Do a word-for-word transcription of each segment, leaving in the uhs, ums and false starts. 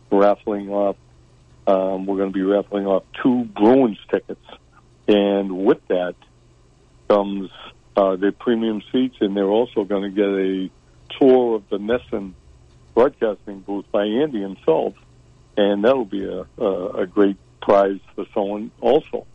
raffling off. Um, we're going to be raffling off two Bruins tickets, and with that comes uh, their premium seats, and they're also going to get a tour of the Nesson broadcasting booth by Andy himself, and that'll be a, a, a great prize for someone also.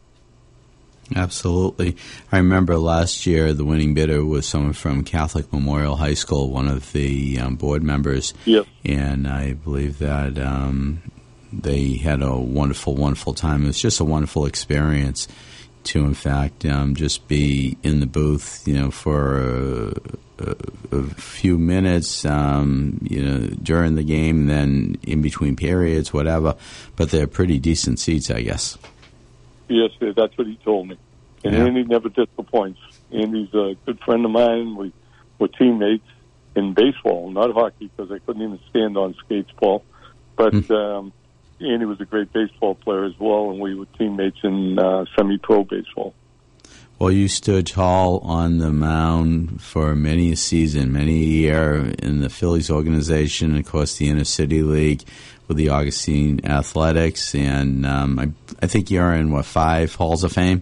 Absolutely. I remember last year the winning bidder was someone from Catholic Memorial High School, one of the um, board members. Yes. And I believe that um, they had a wonderful, wonderful time. It was just a wonderful experience to, in fact, um, just be in the booth, you know, for a, a, a few minutes, um, you know, during the game, and then in between periods, whatever. But they're pretty decent seats, I guess. Yes, that's what he told me. And yeah. Andy never disappoints. Andy's a good friend of mine. We were teammates in baseball, not hockey, because I couldn't even stand on skates, Paul. But mm. um, Andy was a great baseball player as well, and we were teammates in uh, semi-pro baseball. Well, you stood tall on the mound for many a season, many a year in the Phillies organization, and of course the Inter-City League with the Augustine Athletics, and um, I, I think you're in, what, five Halls of Fame?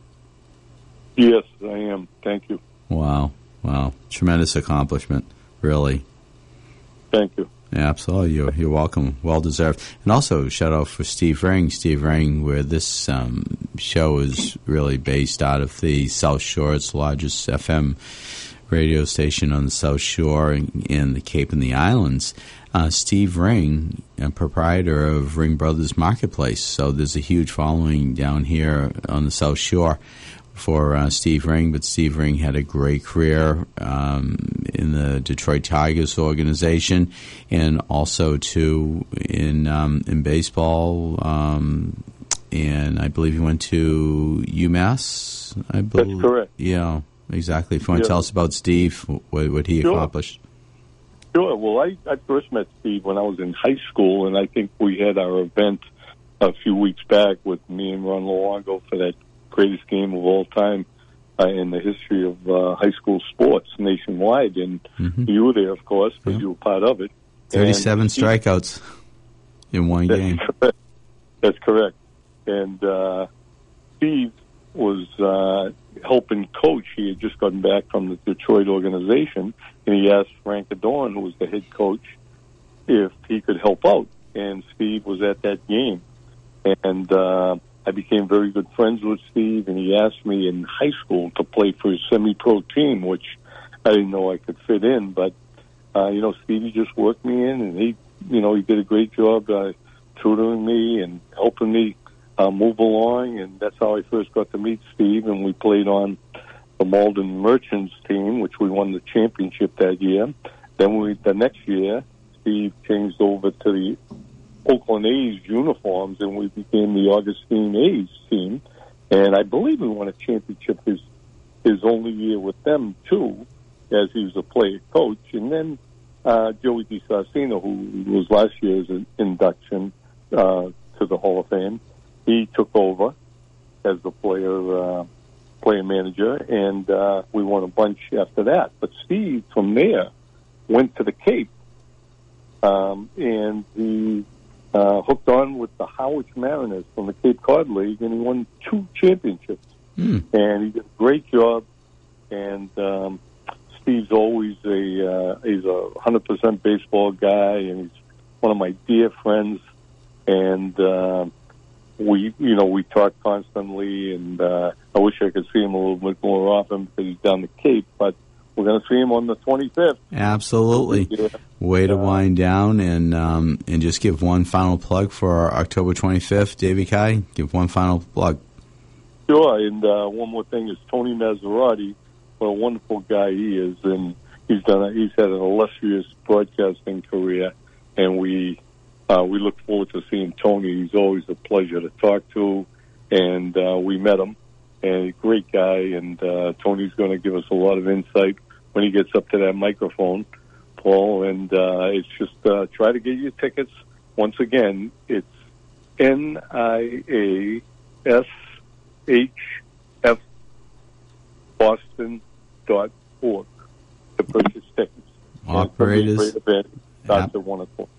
Yes, I am. Thank you. Wow. Wow. Tremendous accomplishment, really. Thank you. Yeah, absolutely. You're, you're welcome. Well deserved. And also, shout out for Steve Ring. Steve Ring, where this um, show is really based out of the South Shore. It's the largest F M radio station on the South Shore in the Cape and the Islands. Uh, Steve Ring, a proprietor of Ring Brothers Marketplace. So there's a huge following down here on the South Shore for uh, Steve Ring. But Steve Ring had a great career um, in the Detroit Tigers organization, and also too in um, in baseball. Um, and I believe he went to UMass. I believe. That's correct. Yeah, exactly. If you want yeah. to tell us about Steve, what, what he sure. accomplished. Sure. Well, I, I first met Steve when I was in high school, and I think we had our event a few weeks back with me and Ron Luongo for that greatest game of all time uh, in the history of uh, high school sports nationwide. And mm-hmm. you were there, of course, because yeah. you were part of it. thirty-seven and strikeouts in one that's game. Correct. That's correct. And uh, Steve was uh, helping coach. He had just gotten back from the Detroit organization, and he asked Frank Adorn, who was the head coach, if he could help out. And Steve was at that game. And uh, I became very good friends with Steve, and he asked me in high school to play for his semi-pro team, which I didn't know I could fit in. But, uh, you know, Stevie just worked me in, and he, you know, he did a great job uh, tutoring me and helping me uh, move along. And that's how I first got to meet Steve, and we played on the Malden Merchants team, which we won the championship that year. Then we, the next year, Steve changed over to the Oakland A's uniforms, and we became the Augustine A's team. And I believe we won a championship his his only year with them, too, as he was a player coach. And then uh, Joey DiSarcina, who was last year's induction uh, to the Hall of Fame, he took over as the player uh, player manager, and uh, we won a bunch after that. But Steve, from there, went to the Cape, um, and he uh, hooked on with the Howard Mariners from the Cape Cod League, and he won two championships. Mm. And he did a great job, and um, Steve's always a uh, he's a one hundred percent baseball guy, and he's one of my dear friends, and uh, we, you know, we talk constantly, and uh, I wish I could see him a little bit more often because he's down the Cape, but we're going to see him on the twenty-fifth. Absolutely. Yeah. Way to uh, wind down, and um, and just give one final plug for October twenty-fifth. Davey Kai, give one final plug. Sure, and uh, one more thing is Tony Maserati. What a wonderful guy he is, and he's done. A, he's had an illustrious broadcasting career, and we uh, we look forward to seeing Tony. He's always a pleasure to talk to, and uh, we met him, and a great guy. And uh, Tony's going to give us a lot of insight when he gets up to that microphone, Paul. And uh, it's just uh, try to get your tickets. Once again, it's N I A S H F Boston dot org to purchase tickets. Operators. Great event. Starts at one o'clock.